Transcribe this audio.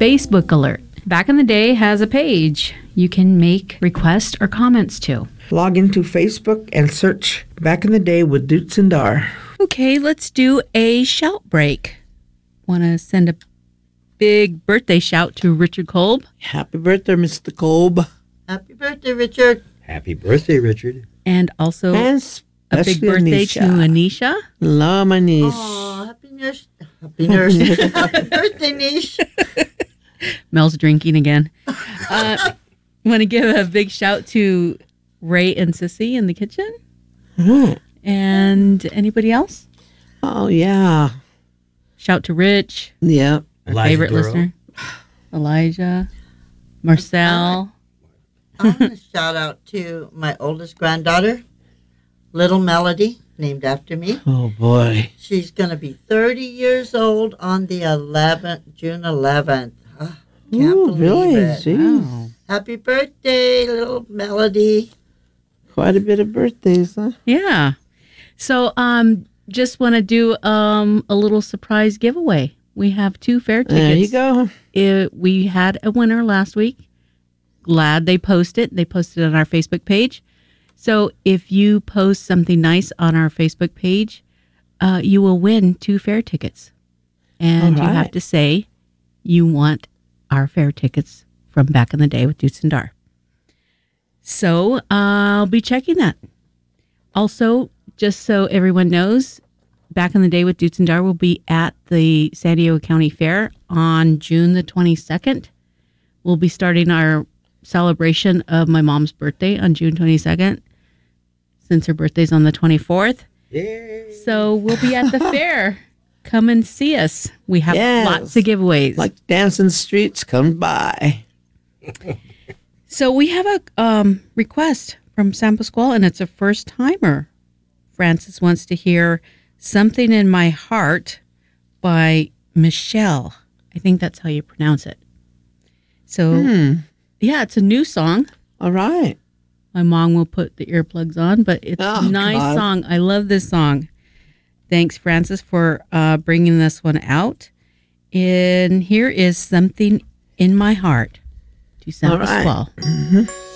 Facebook alert. Back in the Day has a page you can make requests or comments to. Log into Facebook and search Back in the Day with Dutes and Dar. Okay, let's do a shout break. Want to send a big birthday shout to Richard Kolb. Happy birthday, Mr. Kolb. Happy birthday, Richard. Happy birthday, Richard. And also And a big birthday to Anisha. Love my niece. Oh, happy nurse. Happy nurse. Happy birthday, niece. Mel's drinking again. Want to give a big shout to Ray and Sissy in the kitchen. Mm. And anybody else? Oh, yeah. Shout to Rich, Yeah. our favorite listener. Elijah, Marcel. I want to shout out to my oldest granddaughter, Little Melody, named after me. Oh, boy. She's going to be 30 years old on the 11th, June 11th. Can't Ooh, believe really? it. Jeez. Wow. Happy birthday, Little Melody. Quite a bit of birthdays, huh? Yeah. So just want to do a little surprise giveaway. We have 2 fair tickets. There you go. We had a winner last week. Glad they posted. They posted on our Facebook page. So if you post something nice on our Facebook page, you will win 2 fair tickets. And All you have right. to say you want our fair tickets from Back in the Day with Dutes and Dar. So I'll be checking that. Also, just so everyone knows, Back in the Day with Dutes and Dar will be at the San Diego County Fair on June the 22nd. We'll be starting our celebration of my mom's birthday on June 22nd, since her birthday's on the 24th. Yay. So we'll be at the fair. Come and see us. We have Yes. lots of giveaways. Like dancing streets, come by. So we have a request from San Pasqual, and it's a first-timer. Francis wants to hear Something in My Heart by Michelle. I think that's how you pronounce it. So, yeah, it's a new song. All right. My mom will put the earplugs on, but it's Oh, a nice God. song. I love this song. Thanks, Francis, for bringing this one out. And here is Something in My Heart to San All right. Pasqual.